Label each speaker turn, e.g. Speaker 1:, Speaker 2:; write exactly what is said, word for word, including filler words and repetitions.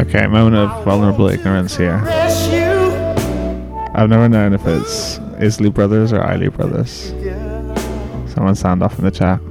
Speaker 1: Okay, moment of vulnerable ignorance here. I've never known if it's Isley Brothers or Eiley Brothers. Someone sound off in the chat.